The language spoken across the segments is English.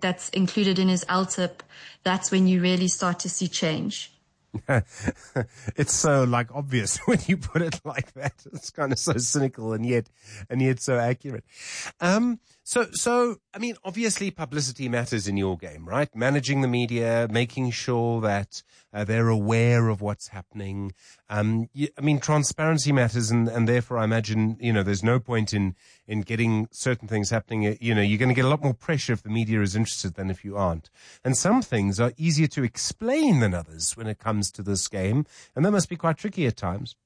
that's included in his LTIP, that's when you really start to see change. It's so obvious when you put it like that. It's kind of so cynical and yet so accurate. So I mean, obviously publicity matters in your game, right? Managing the media, making sure that they're aware of what's happening. I mean, transparency matters, and therefore I imagine, there's no point in getting certain things happening. You're going to get a lot more pressure if the media is interested than if you aren't. And some things are easier to explain than others when it comes to this game, and that must be quite tricky at times.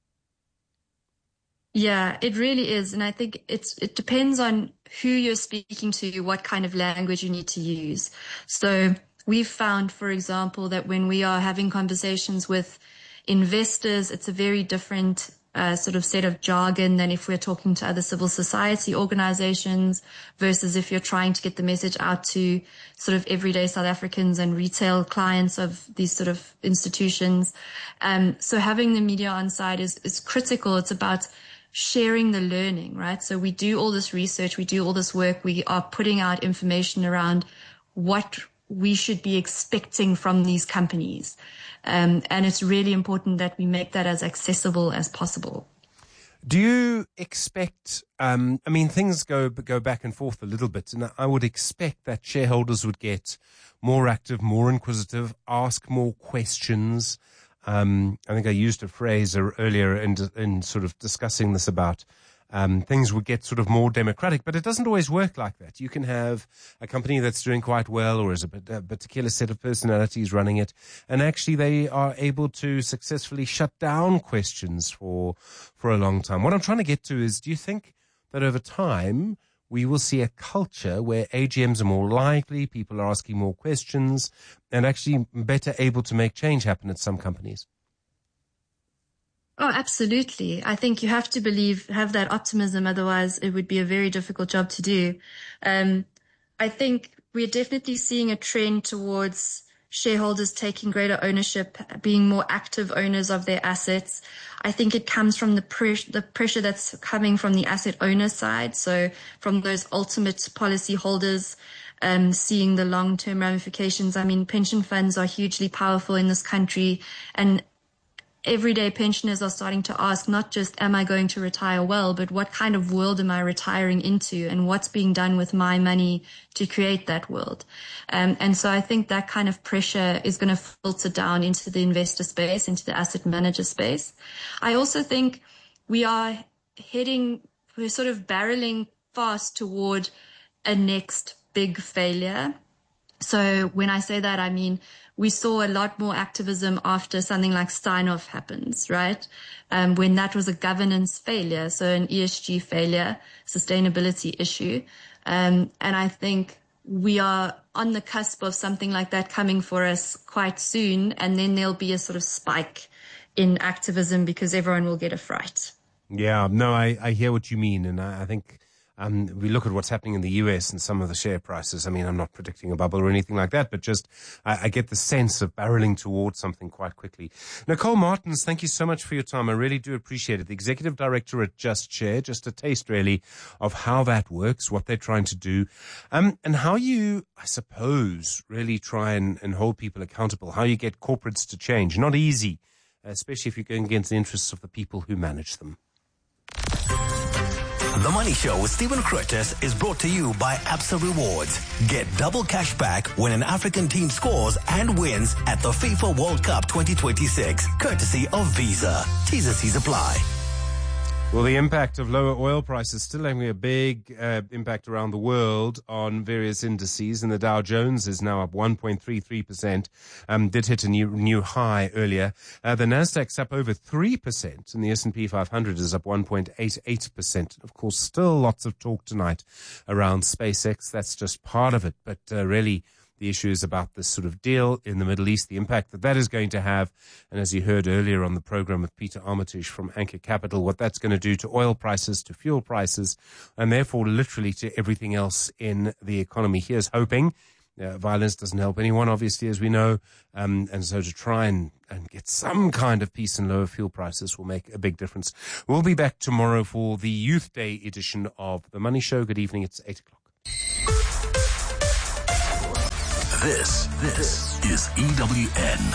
Yeah, it really is. And I think it depends on who you're speaking to, what kind of language you need to use. So we've found, for example, that when we are having conversations with investors, it's a very different sort of set of jargon than if we're talking to other civil society organizations versus if you're trying to get the message out to sort of everyday South Africans and retail clients of these sort of institutions. So having the media on side is critical. It's about sharing the learning, right? So we do all this research, we do all this work, we are putting out information around what we should be expecting from these companies. And it's really important that we make that as accessible as possible. Do you expect, things go back and forth a little bit, and I would expect that shareholders would get more active, more inquisitive, ask more questions. I think I used a phrase earlier in sort of discussing this about things would get sort of more democratic, but it doesn't always work like that. You can have a company that's doing quite well or is a particular set of personalities running it, and actually they are able to successfully shut down questions for a long time. What I'm trying to get to is, do you think that over time we will see a culture where AGMs are more likely, people are asking more questions, and actually better able to make change happen at some companies? Oh, absolutely. I think you have to have that optimism. Otherwise, it would be a very difficult job to do. I think we're definitely seeing a trend towards shareholders taking greater ownership, being more active owners of their assets. I think it comes from the pressure that's coming from the asset owner side. So from those ultimate policy holders, seeing the long-term ramifications. I mean, pension funds are hugely powerful in this country, and everyday pensioners are starting to ask not just, am I going to retire well, but what kind of world am I retiring into, and what's being done with my money to create that world? And so I think that kind of pressure is going to filter down into the investor space, into the asset manager space. I also think we're sort of barreling fast toward a next big failure. So when I say that, I mean, we saw a lot more activism after something like Steinhoff happens, right? When that was a governance failure, so an ESG failure, sustainability issue. And I think we are on the cusp of something like that coming for us quite soon. And then there'll be a sort of spike in activism because everyone will get a fright. Yeah, no, I hear what you mean. And I think we look at what's happening in the US and some of the share prices. I mean, I'm not predicting a bubble or anything like that, but just I get the sense of barreling towards something quite quickly. Nicole Martins, thank you so much for your time. I really do appreciate it. The Executive Director at Just Share, just a taste really of how that works, what they're trying to do, and how you, I suppose, really try and hold people accountable, how you get corporates to change. Not easy, especially if you're going against the interests of the people who manage them. The Money Show with Stephen Curtis is brought to you by Absa Rewards. Get double cash back when an African team scores and wins at the FIFA World Cup 2026, courtesy of Visa. T's and C's apply. Well, the impact of lower oil prices still having a big impact around the world on various indices, and the Dow Jones is now up 1.33%, did hit a new high earlier. The Nasdaq's up over 3%, and the S&P 500 is up 1.88%. Of course, still lots of talk tonight around SpaceX. That's just part of it, but really the issue is about this sort of deal in the Middle East, the impact that is going to have. And as you heard earlier on the program with Peter Armitage from Anchor Capital, what that's going to do to oil prices, to fuel prices, and therefore literally to everything else in the economy. Here's hoping. Violence doesn't help anyone, obviously, as we know. And so to try and get some kind of peace and lower fuel prices will make a big difference. We'll be back tomorrow for the Youth Day edition of The Money Show. Good evening. It's 8 o'clock. This is EWN.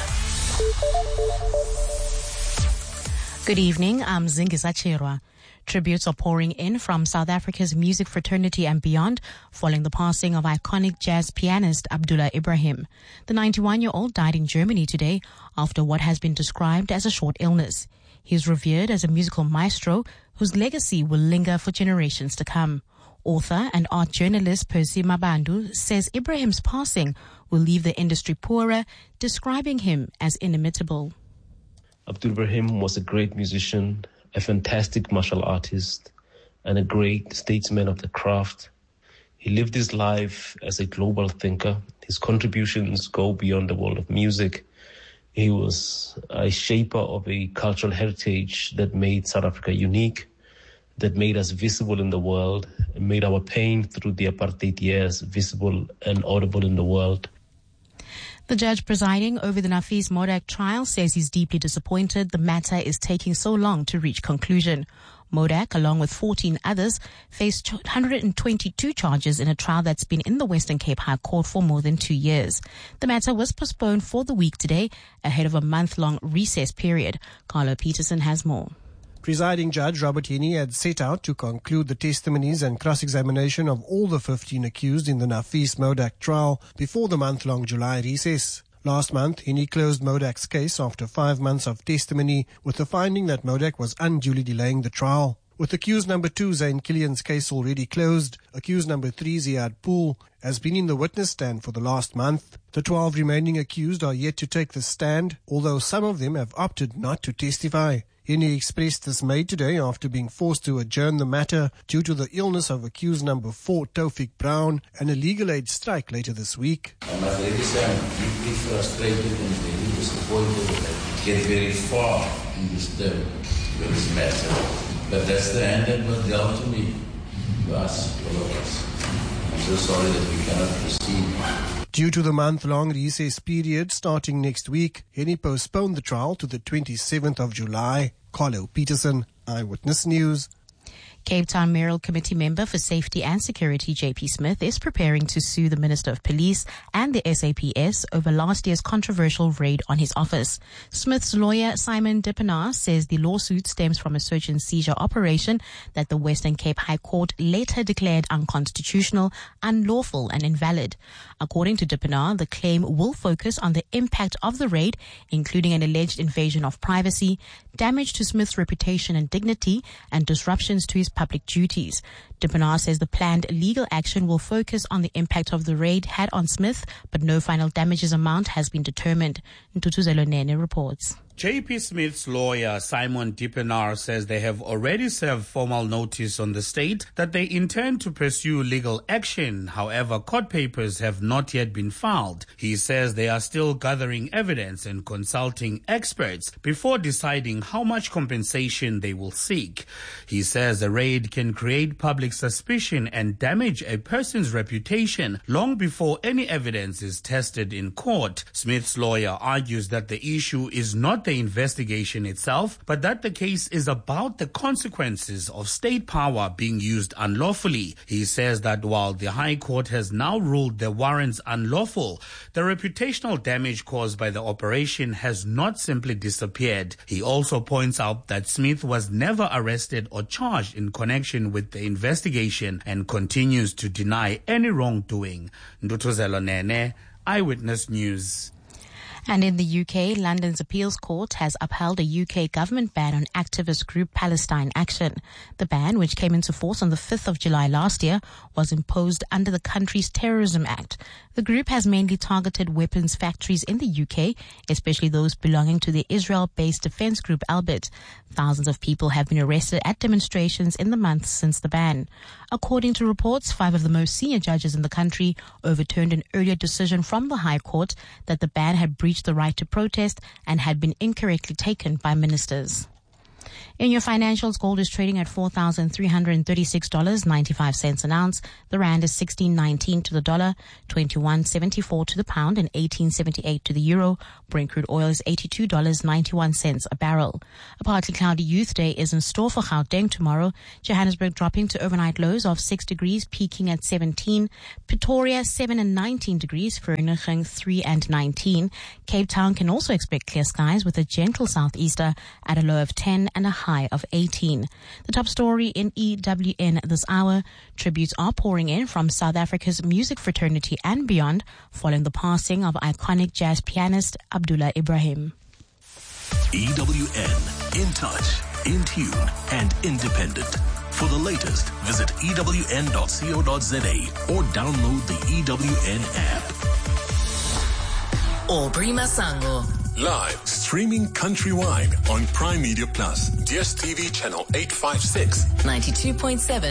Good evening, I'm Zingisa Chirwa. Tributes are pouring in from South Africa's music fraternity and beyond following the passing of iconic jazz pianist Abdullah Ibrahim. The 91-year-old died in Germany today after what has been described as a short illness. He is revered as a musical maestro whose legacy will linger for generations to come. Author and art journalist Percy Mabandu says Ibrahim's passing will leave the industry poorer, describing him as inimitable. Abdul Ibrahim was a great musician, a fantastic martial artist, and a great statesman of the craft. He lived his life as a global thinker. His contributions go beyond the world of music. He was a shaper of a cultural heritage that made South Africa unique, that made us visible in the world, and made our pain through the apartheid years visible and audible in the world. The judge presiding over the Nafis Modak trial says he's deeply disappointed the matter is taking so long to reach conclusion. Modak, along with 14 others, faced 122 charges in a trial that's been in the Western Cape High Court for more than 2 years. The matter was postponed for the week today, ahead of a month-long recess period. Carlo Peterson has more. Presiding Judge Robert Henney had set out to conclude the testimonies and cross-examination of all the 15 accused in the Nafis Modak trial before the month-long July recess. Last month, Henney closed Modak's case after 5 months of testimony with the finding that Modak was unduly delaying the trial. With accused number 2, Zayn Killian's case already closed, accused number 3, Ziad Pool, has been in the witness stand for the last month. The 12 remaining accused are yet to take the stand, although some of them have opted not to testify. Henney expressed dismay today after being forced to adjourn the matter due to the illness of accused number 4, Taufik Brown, and a legal aid strike later this week. I must really say I'm deeply frustrated and very disappointed that I get very far in this term with this matter. But that's the hand that was dealt to me, to us, all of us. I'm so sorry that we cannot proceed. Due to the month-long recess period starting next week, Henney postponed the trial to the 27th of July. Carlo Peterson, Eyewitness News. Cape Town Mayoral Committee member for Safety and Security J.P. Smith is preparing to sue the Minister of Police and the SAPS over last year's controversial raid on his office. Smith's lawyer Simon Dippenaar says the lawsuit stems from a search and seizure operation that the Western Cape High Court later declared unconstitutional, unlawful and invalid. According to Dippenaar, the claim will focus on the impact of the raid, including an alleged invasion of privacy, damage to Smith's reputation and dignity, and disruptions to his public duties. Dippenaar says the planned legal action will focus on the impact of the raid had on Smith, but no final damages amount has been determined. Ntutuzelo Nene reports. J.P. Smith's lawyer, Simon Dippenaar, says they have already served formal notice on the state that they intend to pursue legal action. However, court papers have not yet been filed. He says they are still gathering evidence and consulting experts before deciding how much compensation they will seek. He says a raid can create public suspicion and damage a person's reputation long before any evidence is tested in court. Smith's lawyer argues that the issue is not the investigation itself, but that the case is about the consequences of state power being used unlawfully. He says that while the High Court has now ruled the warrants unlawful, the reputational damage caused by the operation has not simply disappeared. He also points out that Smith was never arrested or charged in connection with the investigation and continues to deny any wrongdoing. Ntutuzelo Nene, Eyewitness News. And in the UK, London's appeals court has upheld a UK government ban on activist group Palestine Action. The ban, which came into force on the 5th of July last year, was imposed under the country's Terrorism Act. The group has mainly targeted weapons factories in the UK, especially those belonging to the Israel-based defense group Elbit. Thousands of people have been arrested at demonstrations in the months since the ban. According to reports, 5 of the most senior judges in the country overturned an earlier decision from the High Court that the ban had breached the right to protest and had been incorrectly taken by ministers. In your financials, gold is trading at $4,336.95 an ounce. The rand is 16.19 to the dollar, 21.74 to the pound, and 18.78 to the euro. Brent crude oil is $82.91 a barrel. A partly cloudy youth day is in store for Gauteng tomorrow. Johannesburg dropping to overnight lows of 6 degrees, peaking at 17. Pretoria 7 and 19 degrees. Vereeniging 3 and 19. Cape Town can also expect clear skies with a gentle southeaster at a low of 10 and a high of 18. The top story in EWN this hour: tributes are pouring in from South Africa's music fraternity and beyond following the passing of iconic jazz pianist Abdullah Ibrahim. EWN, in touch, in tune, and independent. For the latest, visit ewn.co.za or download the EWN app. Aubrey Masango. Live streaming countrywide on Prime Media Plus, DSTV channel 856, 92.7